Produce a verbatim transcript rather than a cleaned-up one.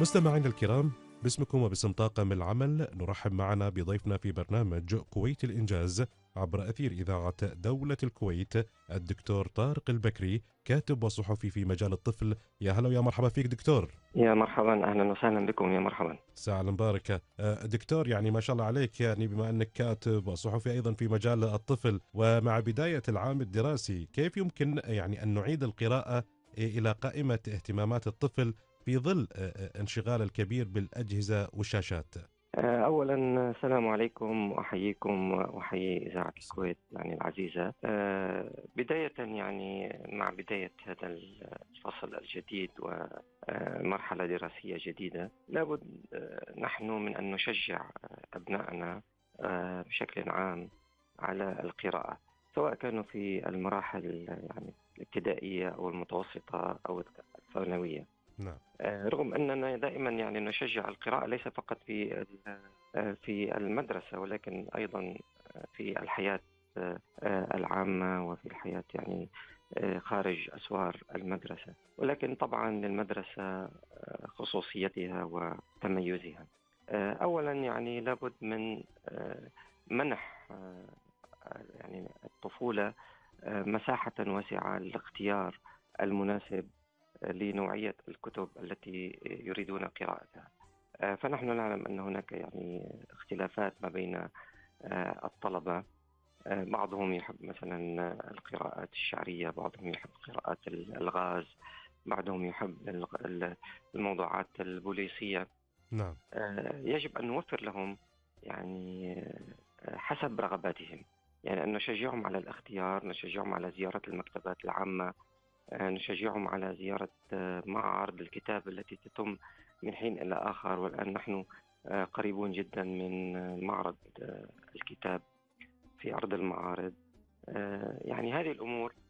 مستمعينا الكرام، باسمكم وباسم طاقم العمل نرحب معنا بضيفنا في برنامج كويت الإنجاز عبر أثير إذاعة دولة الكويت، الدكتور طارق البكري، كاتب وصحفي في مجال الطفل. يا هلا ويا مرحبا فيك دكتور. يا مرحبا، أهلا وسهلا بكم. يا مرحبا. ساعة المباركة. آه، دكتور، يعني ما شاء الله عليك، يعني بما أنك كاتب وصحفي أيضا في مجال الطفل، ومع بداية العام الدراسي كيف يمكن يعني أن نعيد القراءة إلى قائمة اهتمامات الطفل في ظل آه، آه، انشغال الكبير بالأجهزة والشاشات؟ آه، أولا السلام عليكم، وأحييكم وأحيي إذاعة الكويت يعني العزيزة. آه، بداية يعني مع بداية هذا الفصل الجديد ومرحلة دراسية جديدة، لابد آه، نحن من أن نشجع آه، أبنائنا آه، بشكل عام على القراءة، سواء كانوا في المراحل يعني الابتدائية أو المتوسطة أو الثانوية. نعم. آه، رغم أننا دائما يعني نشجع القراءة ليس فقط في ال- آه، في المدرسة، ولكن أيضا آه، في الحياة آه، آه، العامة، وفي الحياة يعني آه، خارج أسوار المدرسة. ولكن طبعا للمدرسة آه، خصوصيتها وتميزها. آه، أولا يعني لابد من آه، منح آه، يعني الطفولة آه، مساحة واسعة للاختيار المناسب لنوعية الكتب التي يريدون قراءتها. آه، فنحن نعلم أن هناك يعني اختلافات ما بين آه، الطلبة. آه، بعضهم يحب مثلا القراءات الشعرية، بعضهم يحب قراءات الألغاز، بعضهم يحب ال- الموضوعات البوليسية. نعم. آه، يجب أن نوفر لهم يعني آه، حسب رغباتهم، يعني أن نشجعهم على الاختيار، نشجعهم على زيارة المكتبات العامة، آه، نشجعهم على زيارة آه، معارض الكتاب التي تتم من حين إلى آخر. والآن نحن آه، قريبون جدا من آه، معرض آه، الكتاب في أرض المعارض. آه، يعني هذه الأمور